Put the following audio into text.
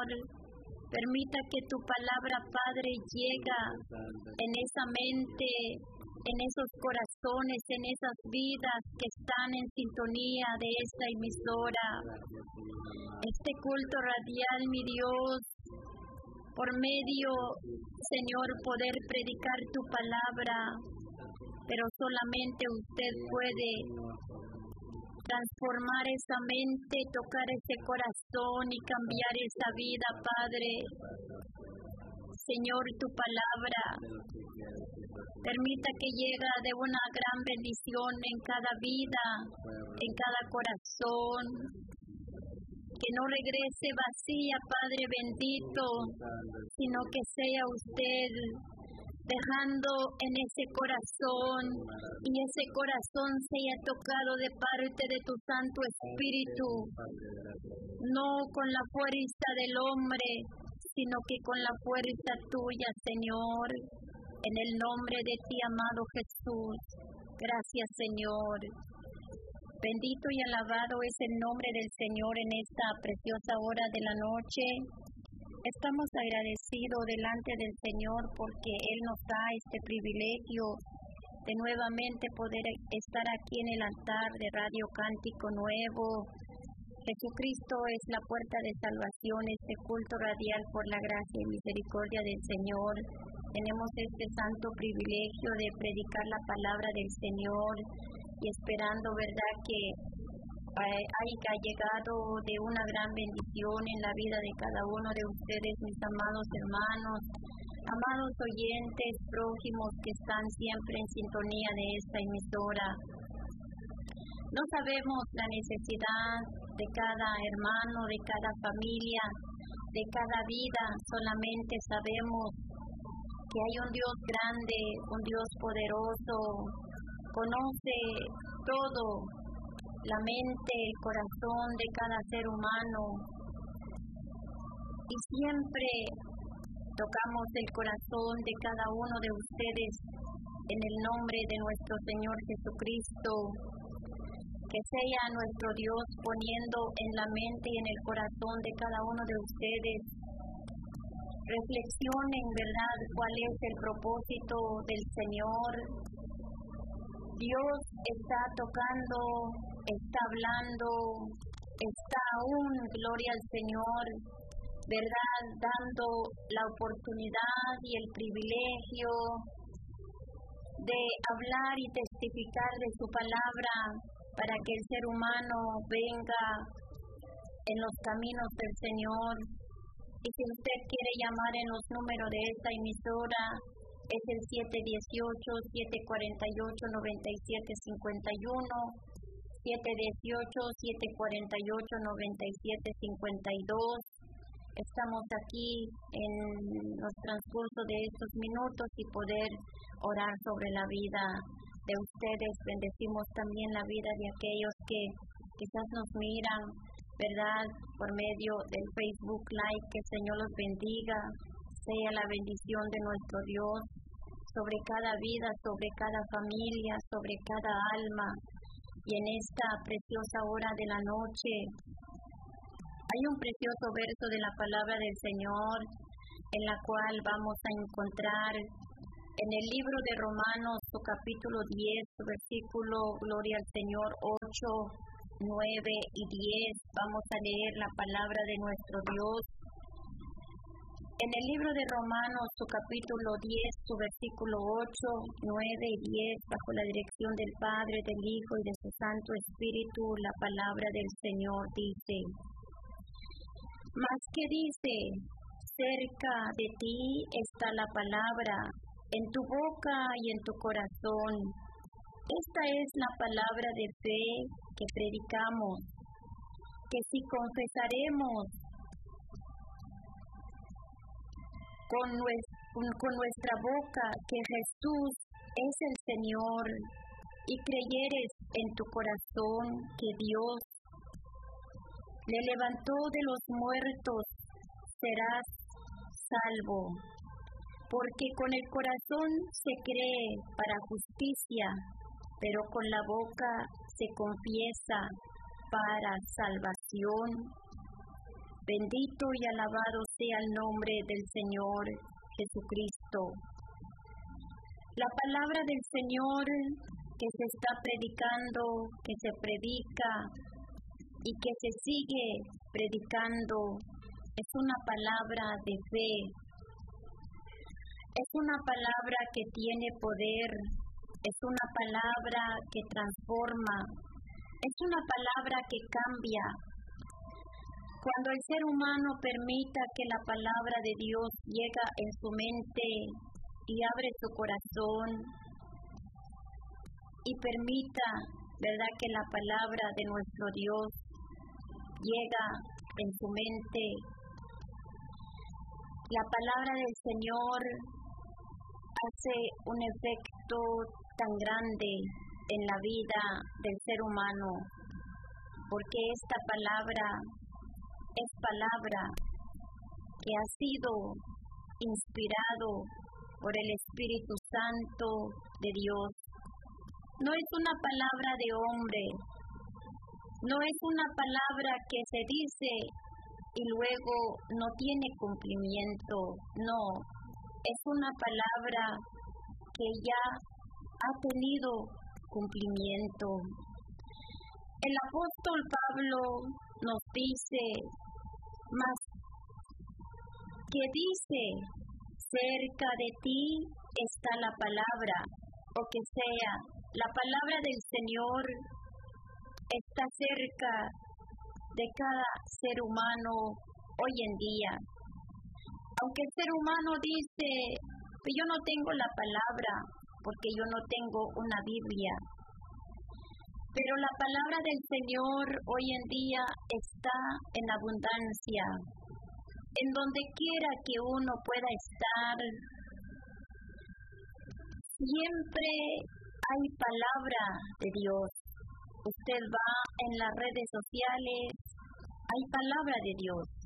Permita que tu palabra, Padre, llegue en esa mente, en esos corazones, en esas vidas que están en sintonía de esta emisora. Este culto radial, mi Dios, por medio, Señor, poder predicar tu palabra, pero solamente usted puede transformar esa mente, tocar ese corazón y cambiar esa vida, Padre. Señor, tu palabra permita que llegue de una gran bendición en cada vida, en cada corazón, que no regrese vacía, Padre bendito, sino que sea usted dejando en ese corazón y ese corazón sea tocado de parte de tu Santo Espíritu, no con la fuerza del hombre, sino que con la fuerza tuya, Señor, en el nombre de ti, amado Jesús. Gracias, Señor. Bendito y alabado es el nombre del Señor en esta preciosa hora de la noche. Estamos agradecidos delante del Señor porque Él nos da este privilegio de nuevamente poder estar aquí en el altar de Radio Cántico Nuevo. Jesucristo es la puerta de salvación, este culto radial por la gracia y misericordia del Señor. Tenemos este santo privilegio de predicar la palabra del Señor y esperando, ¿verdad?, que haya llegado de una gran bendición en la vida de cada uno de ustedes, mis amados hermanos, amados oyentes, prójimos que están siempre en sintonía de esta emisora. No sabemos la necesidad de cada hermano, de cada familia, de cada vida, solamente sabemos que hay un Dios grande, un Dios poderoso, conoce todo, la mente, el corazón de cada ser humano, y siempre tocamos el corazón de cada uno de ustedes en el nombre de nuestro Señor Jesucristo. Que sea nuestro Dios poniendo en la mente y en el corazón de cada uno de ustedes. Reflexionen, ¿verdad?, cuál es el propósito del Señor. Dios está tocando, está hablando, está aún, gloria al Señor, ¿verdad?, dando la oportunidad y el privilegio de hablar y testificar de su palabra para que el ser humano venga en los caminos del Señor. Y si usted quiere llamar en los números de esta emisora, es el 718-748-9751, 718-748-9752. Estamos aquí en los transcurso de estos minutos y poder orar sobre la vida de ustedes. Bendecimos también la vida de aquellos que quizás nos miran, ¿verdad?, por medio del Facebook Live. Que el Señor los bendiga, sea la bendición de nuestro Dios sobre cada vida, sobre cada familia, sobre cada alma. Y en esta preciosa hora de la noche hay un precioso verso de la palabra del Señor en la cual vamos a encontrar en el libro de Romanos, su capítulo 10, su versículo, gloria al Señor, 8, 9 y 10. Vamos a leer la palabra de nuestro Dios. En el libro de Romanos, su capítulo 10, su versículo 8, 9 y 10, bajo la dirección del Padre, del Hijo y de su Santo Espíritu, la palabra del Señor dice: Mas que dice, cerca de ti está la palabra, en tu boca y en tu corazón. Esta es la palabra de fe que predicamos, que si confesaremos con nuestra boca que Jesús es el Señor y creyeres en tu corazón que Dios le levantó de los muertos, serás salvo. Porque con el corazón se cree para justicia, pero con la boca se confiesa para salvación. Bendito y alabado sea el nombre del Señor Jesucristo. La palabra del Señor que se está predicando, que se predica y que se sigue predicando, es una palabra de fe. Es una palabra que tiene poder, es una palabra que transforma, es una palabra que cambia. Cuando el ser humano permita que la palabra de Dios llegue en su mente y abre su corazón y permita, ¿verdad?, que la palabra de nuestro Dios llega en su mente, la palabra del Señor hace un efecto tan grande en la vida del ser humano, porque esta palabra es palabra que ha sido inspirado por el Espíritu Santo de Dios. No es una palabra de hombre, no es una palabra que se dice y luego no tiene cumplimiento, no, es una palabra que ya ha tenido cumplimiento. El apóstol Pablo nos dice, mas que dice, cerca de ti está la palabra, o que sea, la palabra del Señor está cerca de cada ser humano hoy en día. Aunque el ser humano dice, pues yo no tengo la palabra, porque yo no tengo una Biblia. Pero la palabra del Señor hoy en día está en abundancia. En donde quiera que uno pueda estar, siempre hay palabra de Dios. Usted va en las redes sociales, hay palabra de Dios.